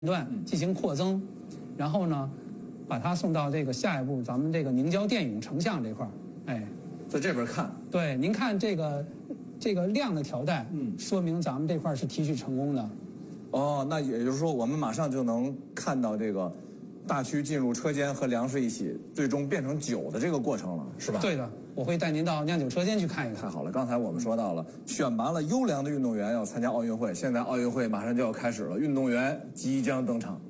段进行扩增，然后呢，把它送到这个下一步咱们这个凝胶电泳成像这块儿，哎， 在这边看。 对，您看这个亮的条带，说明咱们这块是提取成功的。 哦，那也就是说，我们马上就能看到这个大驱进入车间和粮食一起，最终变成酒的这个过程了，是吧？ 对的，我会带您到酿酒车间去看一看。 太好了，刚才我们说到了，选拔了优良的运动员要参加奥运会，现在奥运会马上就要开始了，运动员即将登场。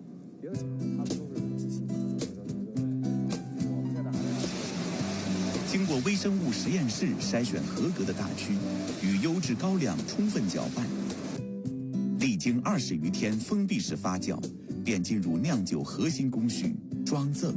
经过微生物实验室筛选合格的大曲，与优质高粱充分搅拌，历经20余天封闭式发酵，便进入酿酒核心工序装赠。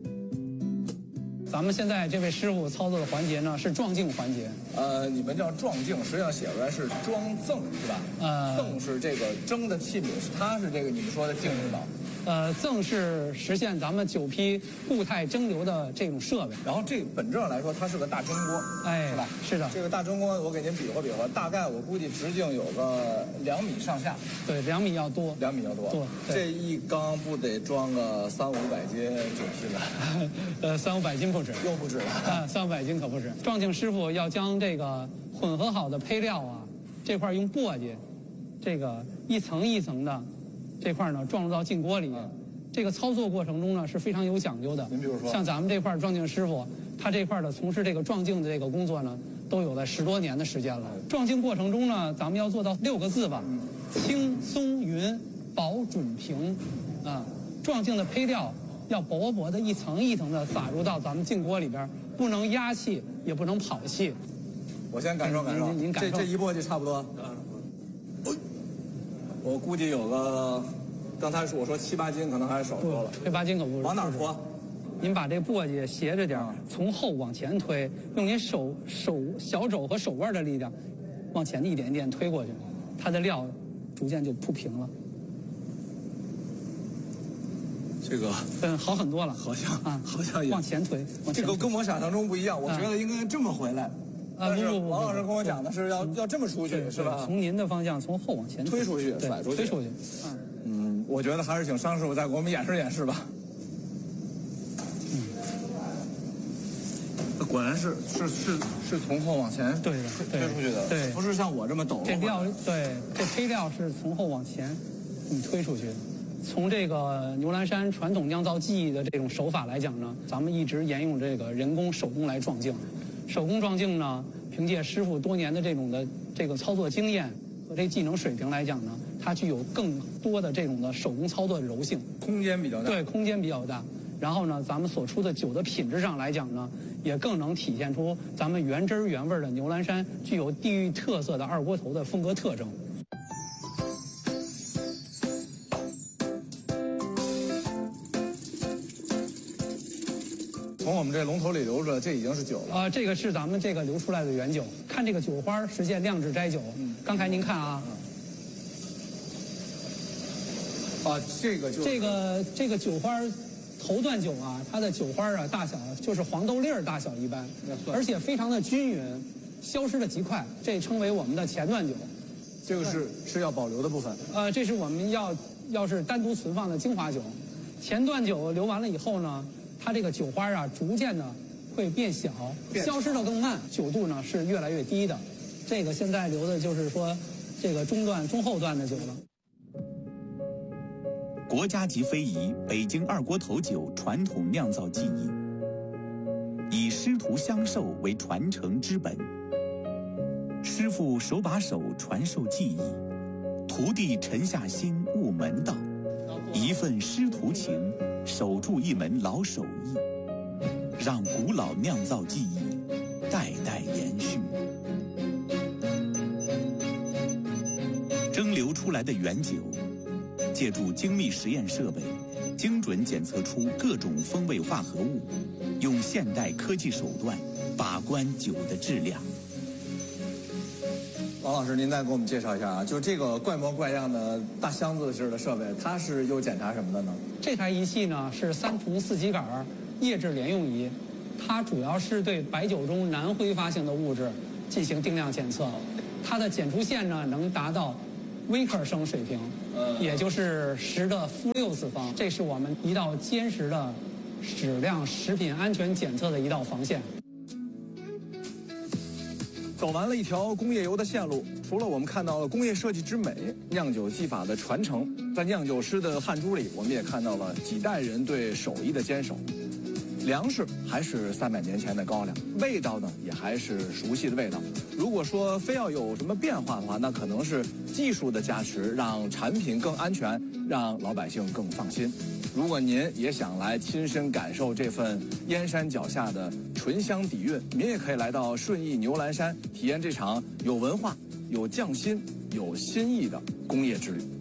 咱们现在这位师傅操作的环节呢是撞镜环节。 你们叫撞镜，实际上写出来是装赠，是吧？赠是这个蒸的器皿，它是这个你们说的镜是吧？ 赠是实现咱们酒批固态蒸馏的这种设备。 然后这本质上来说，它是个大蒸锅， 哎， 是吧？ 是的。 这个大蒸锅，我给您比划比划，大概我估计直径有个2米上下。 对，2米要多。 2米要多。 对。 这一缸不得装个300-500斤酒批了 ？300-500斤不止。 又不止了。 300斤可不止。撞镜师傅要将这个混合好的胚料啊，这块用簸箕，这个一层一层的。这块呢撞入到镜锅里，这个操作过程中呢是非常有讲究的。 您比如说， 像咱们这块撞镜师傅，他这块的从事这个撞镜的这个工作呢，都有了10多年的时间了。撞镜过程中呢，咱们要做到6个字吧：轻松匀、保准平。撞镜的胚料要薄薄的一层一层的撒入到咱们镜锅里边，不能压气，也不能跑气。 我先感受感受， 您感受。 这一簸箕差不多。我估计有个，刚才我说7-8斤，可能还是少说了。 7-8斤可不是。 往哪拖？ 您把这簸箕斜着点，从后往前推，用您小肘和手腕的力量，往前一点一点推过去，它的料逐渐就铺平了。 这个好很多了， 好像也往前推。 这个跟我想象中不一样，我觉得应该这么回来。但是王老师跟我讲的是要这么出去，是吧？ 从您的方向从后往前推出去，甩出去， 推出去。 我觉得还是请商师傅再给我们演示演示吧。果然是从后往前推出去的， 对， 不是像我这么抖。 这胚料是从后往前推出去的。从这个牛栏山传统酿造技艺的这种手法来讲呢，咱们一直沿用这个人工手工来撞镜。手工撞镜呢，凭借师傅多年的这个操作经验和这技能水平来讲呢，它具有更多的这种的手工操作的柔性， 空间比较大。 对，空间比较大。然后呢，咱们所出的酒的品质上来讲呢，也更能体现出咱们原汁原味的牛栏山具有地域特色的二锅头的风格特征。 从我们这龙头里流出来，这已经是酒了。 这个是咱们这个流出来的原酒。看这个酒花实现酿制摘酒。刚才您看啊，这个酒花头段酒啊，它的酒花啊大小就是黄豆粒儿大小一般，而且非常的均匀，消失的极快，这称为我们的前段酒。 这个是要保留的部分。 这是我们要是单独存放的精华酒。前段酒流完了以后呢，它这个酒花啊，逐渐的会变小，消失的更慢，酒度呢是越来越低的。这个现在流的就是说，这个中后段的酒了。 国家级非遗北京二锅头酒传统酿造技艺，以师徒相授为传承之本。师傅手把手传授技艺，徒弟沉下心悟门道，一份师徒情，守住一门老手艺，让古老酿造技艺代代延续。蒸馏出来的原酒，借助精密实验设备，精准检测出各种风味化合物，用现代科技手段把关酒的质量。 王老师，您再给我们介绍一下啊，就这个怪模怪样的大箱子式的设备，它是又检查什么的呢？ 这台仪器呢是3重4极杆液质联用仪，它主要是对白酒中难挥发性的物质进行定量检测，它的检出线呢能达到微克尔升水平，也就是10的负6次方。这是我们一道坚实的质量食品安全检测的一道防线。 走完了一条工业油的线路，除了我们看到了工业设计之美、酿酒技法的传承，在酿酒师的汗珠里，我们也看到了几代人对手艺的坚守。粮食还是300年前的高粱，味道呢也还是熟悉的味道。如果说非要有什么变化的话，那可能是技术的加持，让产品更安全，让老百姓更放心。如果您也想来亲身感受这份燕山脚下的醇香底蕴，您也可以来到顺义牛栏山，体验这场有文化、有匠心、有新意的工业之旅。